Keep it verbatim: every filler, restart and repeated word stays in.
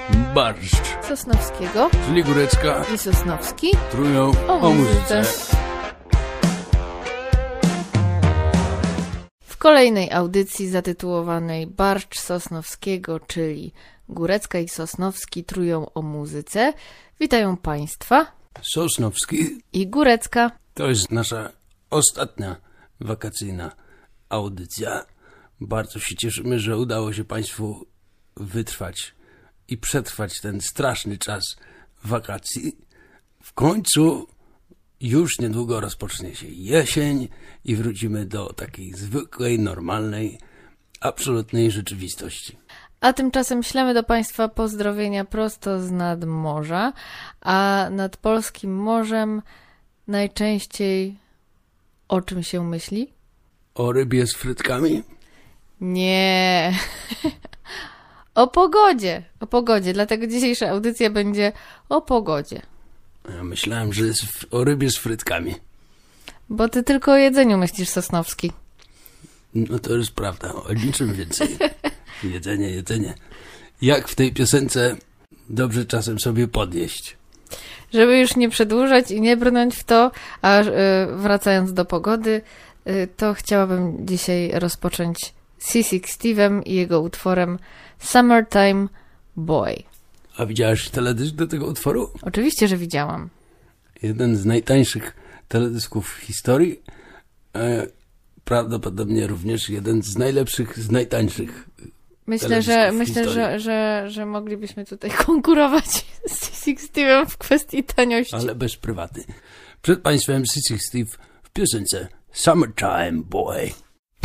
Barszcz Sosnowskiego, czyli Górecka i Sosnowski trują o, o muzyce. W kolejnej audycji zatytułowanej Barszcz Sosnowskiego, czyli Górecka i Sosnowski trują o muzyce, witają Państwa Sosnowski i Górecka. to jest nasza ostatnia wakacyjna audycja. Bardzo się cieszymy, że udało się Państwu wytrwać i przetrwać ten straszny czas wakacji. W końcu już niedługo rozpocznie się jesień i wrócimy do takiej zwykłej, normalnej, absolutnej rzeczywistości. A tymczasem ślemy do Państwa pozdrowienia prosto z nad morza, a nad polskim morzem najczęściej o czym się myśli? O rybie z frytkami? Nie. O pogodzie. O pogodzie. Dlatego dzisiejsza audycja będzie o pogodzie. Ja myślałem, że jest o rybie z frytkami. Bo ty tylko o jedzeniu myślisz, Sosnowski. No to jest prawda. O niczym więcej. Jedzenie, jedzenie. Jak w tej piosence dobrze czasem sobie podjeść. Żeby już nie przedłużać i nie brnąć w to, a y, wracając do pogody, y, to chciałabym dzisiaj rozpocząć Sissy Steve'em i jego utworem Summertime Boy. A widziałaś teledysk do tego utworu? Oczywiście, że widziałam. Jeden z najtańszych teledysków w historii. E, prawdopodobnie również jeden z najlepszych, z najtańszych. Myślę, że myślę, że, że, że moglibyśmy tutaj konkurować z Sissy Steve'em w kwestii taniości. Ale bez prywaty. Przed Państwem Sissy Steve w piosence Summertime Boy.